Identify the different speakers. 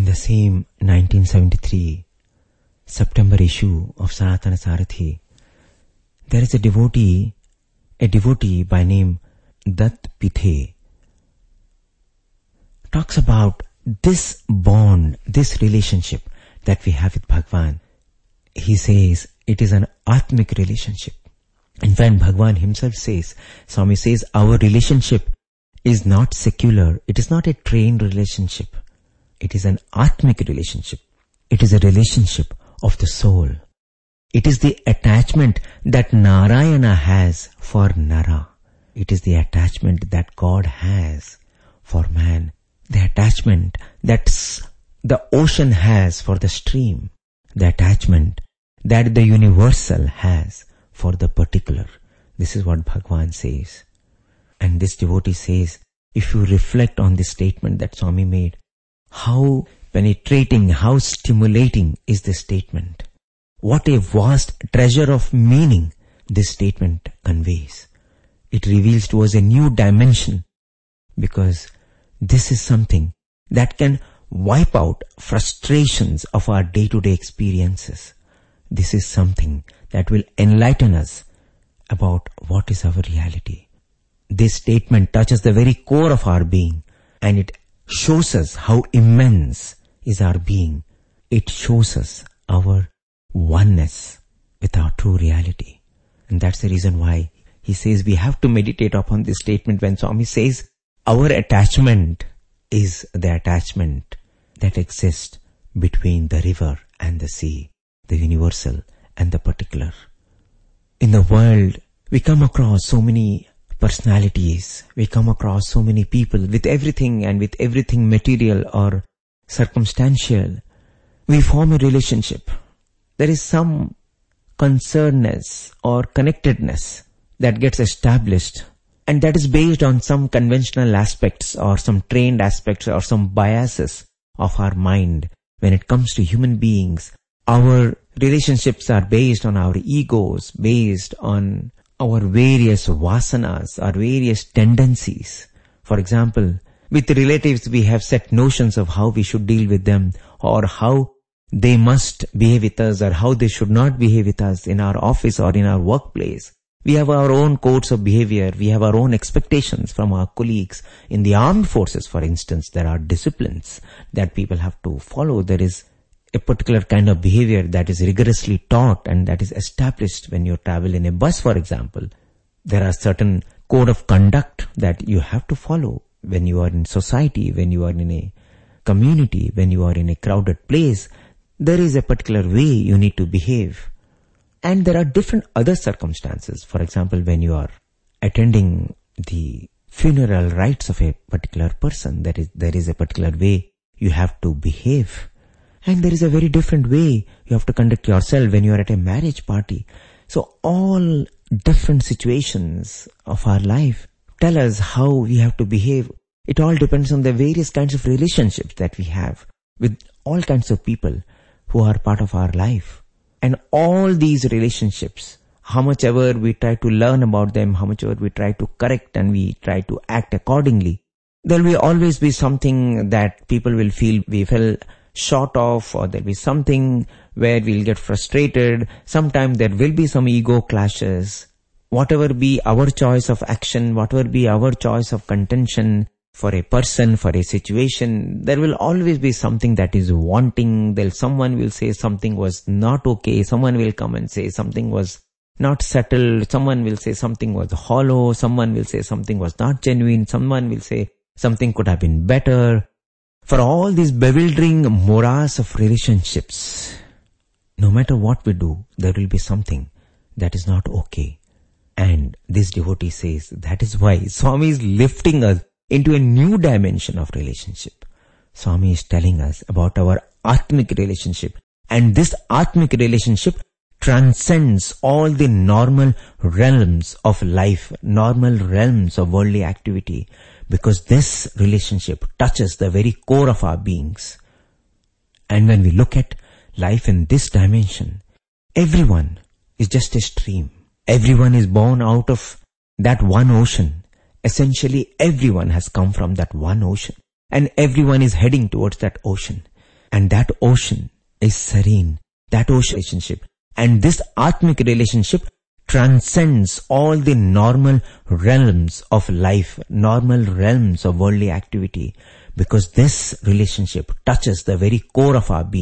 Speaker 1: the same 1973 September issue of Sanatana Sarathi, there is a devotee by name Dutt Pithe, talks about this bond, this relationship that we have with Bhagwan. He says it is an Atmic relationship. In fact, Bhagwan himself says, Swami says, our relationship is not secular. It is not a trained relationship. It is an Atmic relationship. It is a relationship of the soul. It is the attachment that Narayana has for Nara. It is the attachment that God has for man. The attachment that the ocean has for the stream. The attachment that the universal has for the particular. This is what Bhagwan says. And this devotee says, if you reflect on this statement that Swami made, how penetrating, how stimulating is this statement. What a vast treasure of meaning this statement conveys. It reveals to us a new dimension, because this is something that can wipe out frustrations of our day-to-day experiences. This is something that will enlighten us about what is our reality. This statement touches the very core of our being, and it shows us how immense is our being. It shows us our oneness with our true reality. And that's the reason why he says we have to meditate upon this statement when Swami says our attachment is the attachment that exists between the river and the sea, the universal and the particular. In the world, we come across so many personalities. We come across so many people with everything and with everything material or circumstantial. We form a relationship. There is some concernedness or connectedness that gets established, and that is based on some conventional aspects or some trained aspects or some biases of our mind. When it comes to human beings, our relationships are based on our egos, based on our various vasanas, our various tendencies. For example, with relatives we have set notions of how we should deal with them, or how they must behave with us, or how they should not behave with us in our office or in our workplace. We have our own codes of behavior. We have our own expectations from our colleagues. In the armed forces, for instance, there are disciplines that people have to follow. There is a particular kind of behavior that is rigorously taught and that is established when you travel in a bus, for example. There are certain code of conduct that you have to follow when you are in society, when you are in a community, when you are in a crowded place. There is a particular way you need to behave. And there are different other circumstances. For example, when you are attending the funeral rites of a particular person, there is a particular way you have to behave. And there is a very different way you have to conduct yourself when you are at a marriage party. So all different situations of our life tell us how we have to behave. It all depends on the various kinds of relationships that we have with all kinds of people who are part of our life. And all these relationships, how much ever we try to learn about them, how much ever we try to correct and we try to act accordingly, there will always be something that people will feel we fell short of, or there will be something where we'll get frustrated. Sometimes there will be some ego clashes. Whatever be our choice of action, whatever be our choice of contention for a person, for a situation, there will always be something that is wanting. Someone will say something was not okay. Someone will come and say something was not settled. Someone will say something was hollow. Someone will say something was not genuine. Someone will say something could have been better. For all this bewildering morass of relationships, no matter what we do, there will be something that is not okay. And this devotee says that is why Swami is lifting us into a new dimension of relationship. Swami is telling us about our Atmic relationship. And this Atmic relationship transcends all the normal realms of life, normal realms of worldly activity, because this relationship touches the very core of our beings. And when we look at life in this dimension, everyone is just a stream. Everyone is born out of that one ocean. Essentially, everyone has come from that one ocean. And everyone is heading towards that ocean. And that ocean is serene. That ocean relationship. And this Atmic relationship transcends all the normal realms of life, normal realms of worldly activity, because this relationship touches the very core of our being.